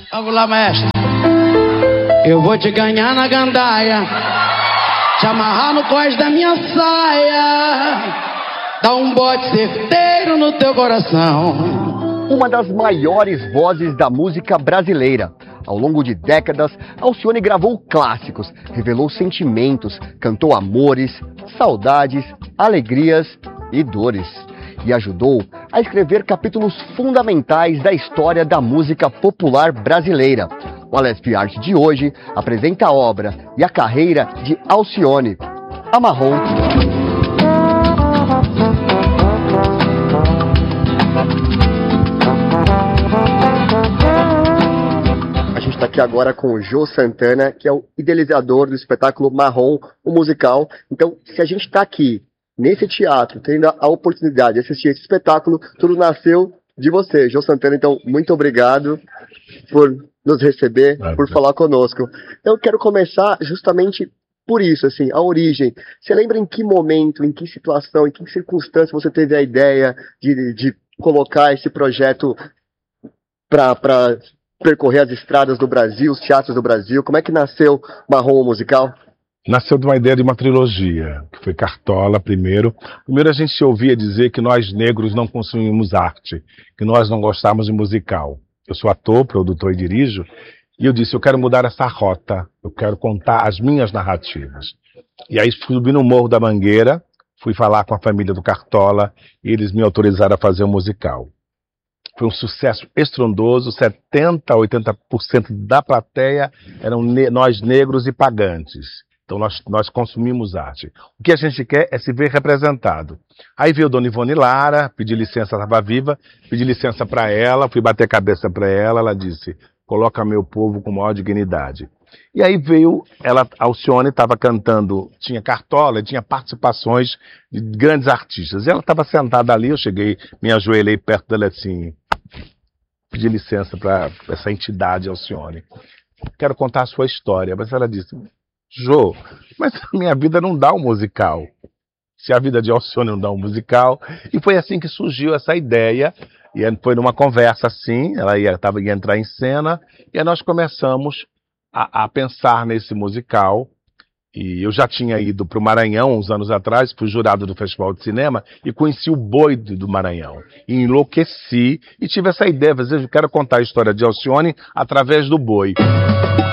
Vamos lá, maestro. Eu vou te ganhar na gandaia, te amarrar no cós da minha saia, dar um bote certeiro no teu coração. Uma das maiores vozes da música brasileira. Ao longo de décadas, Alcione gravou clássicos, revelou sentimentos, cantou amores, saudades, alegrias e dores. E ajudou a escrever capítulos fundamentais da história da música popular brasileira. O Alesp Art de hoje apresenta a obra e a carreira de Alcione, a Marrom. A gente está aqui agora com o Jô Santana, que é o idealizador do espetáculo Marrom, o musical. Então, se a gente está aqui nesse teatro, tendo a oportunidade de assistir esse espetáculo, tudo nasceu de você, Jô Santana. Então, muito obrigado por nos receber, por falar conosco. Eu quero começar justamente por isso, assim, a origem. Você lembra em que momento, em que situação, em que circunstância você teve a ideia de colocar esse projeto para percorrer as estradas do Brasil, os teatros do Brasil? Como é que nasceu Marrom musical? Nasceu de uma ideia de uma trilogia, que foi Cartola primeiro. Primeiro a gente ouvia dizer que nós negros não consumimos arte, que nós não gostávamos de musical. Eu sou ator, produtor e dirijo, e eu disse, eu quero mudar essa rota, eu quero contar as minhas narrativas. E aí subi no Morro da Mangueira, fui falar com a família do Cartola, e eles me autorizaram a fazer o musical. Foi um sucesso estrondoso, 70% a 80% da plateia eram nós negros e pagantes. Então nós consumimos arte. O que a gente quer é se ver representado. Aí veio Dona Ivone Lara, pedi licença, estava viva, pedi licença para ela, fui bater cabeça para ela disse, coloca meu povo com maior dignidade. E aí veio, a Alcione estava cantando, tinha Cartola, tinha participações de grandes artistas. E ela estava sentada ali, eu cheguei, me ajoelhei perto dela assim, pedi licença para essa entidade Alcione. Quero contar a sua história. Mas ela disse, Jô, mas a minha vida não dá um musical. Se a vida de Alcione não dá um musical. E foi assim que surgiu essa ideia. E foi numa conversa assim, ela ia entrar em cena. E aí nós começamos a pensar nesse musical. E eu já tinha ido para o Maranhão uns anos atrás, fui jurado do Festival de Cinema e conheci o Boi do Maranhão. E enlouqueci e tive essa ideia, às vezes eu quero contar a história de Alcione através do Boi.